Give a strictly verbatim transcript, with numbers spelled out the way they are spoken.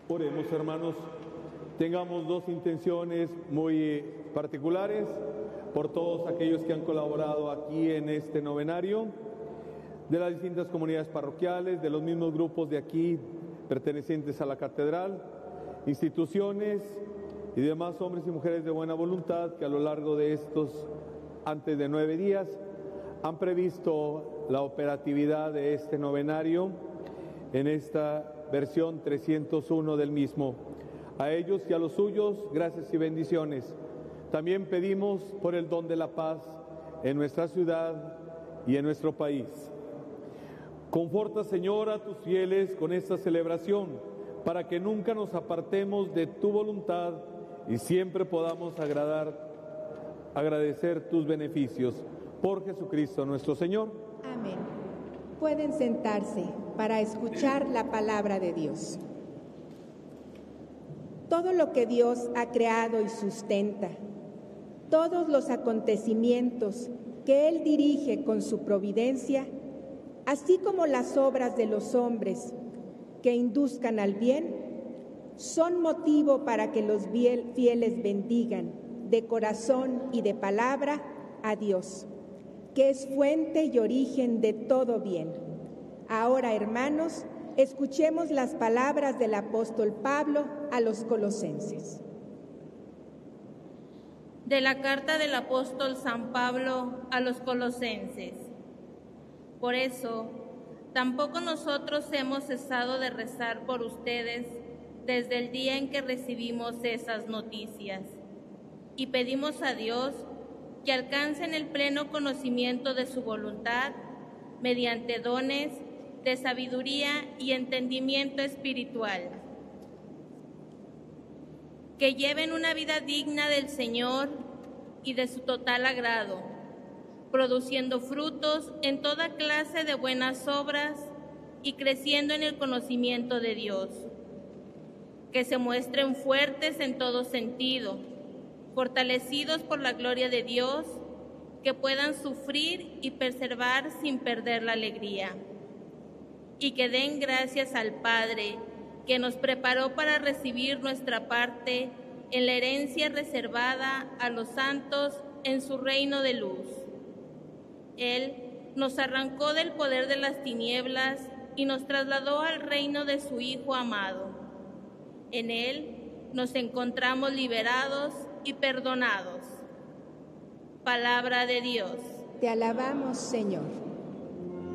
Oremos, hermanos. Tengamos dos intenciones muy particulares por todos aquellos que han colaborado aquí en este novenario, de las distintas comunidades parroquiales, de los mismos grupos de aquí pertenecientes a la catedral, instituciones y demás hombres y mujeres de buena voluntad que a lo largo de estos antes de nueve días han previsto la operatividad de este novenario en esta versión trescientos uno del mismo. A ellos y a los suyos, gracias y bendiciones. También pedimos por el don de la paz en nuestra ciudad y en nuestro país. Conforta, Señor, a tus fieles con esta celebración, para que nunca nos apartemos de tu voluntad y siempre podamos agradar, agradecer tus beneficios. Por Jesucristo nuestro Señor. Amén. Pueden sentarse para escuchar la palabra de Dios. Todo lo que Dios ha creado y sustenta, todos los acontecimientos que Él dirige con su providencia, así como las obras de los hombres que induzcan al bien, son motivo para que los fieles bendigan de corazón y de palabra a Dios, que es fuente y origen de todo bien. Ahora, hermanos, escuchemos las palabras del apóstol Pablo a los colosenses. De la carta del apóstol San Pablo a los colosenses. Por eso, tampoco nosotros hemos cesado de rezar por ustedes desde el día en que recibimos esas noticias, y pedimos a Dios que alcancen el pleno conocimiento de su voluntad mediante dones de sabiduría y entendimiento espiritual, que lleven una vida digna del Señor y de su total agrado, produciendo frutos en toda clase de buenas obras y creciendo en el conocimiento de Dios, que se muestren fuertes en todo sentido, fortalecidos por la gloria de Dios, que puedan sufrir y perseverar sin perder la alegría, y que den gracias al Padre, que nos preparó para recibir nuestra parte en la herencia reservada a los santos en su reino de luz. Él nos arrancó del poder de las tinieblas y nos trasladó al reino de su Hijo amado. En Él nos encontramos liberados y perdonados. Palabra de Dios. Te alabamos, Señor.